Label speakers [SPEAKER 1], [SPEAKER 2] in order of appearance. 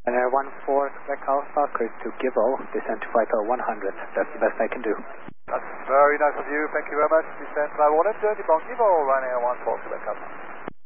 [SPEAKER 1] Ryanair 14 Quebec Alpha, cleared to Gibble, descend to flight level 100. That's the best I can do.
[SPEAKER 2] That's very nice of you. Thank you very much. Descend flight 100, Bon Gibble, Ryanair 14 Quebec Alpha.